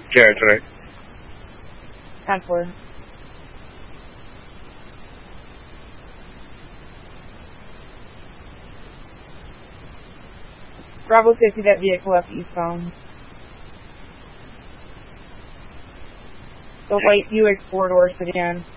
Territory. 10-4. Bravo 50, that vehicle left eastbound. The white Buick 4-door sedan.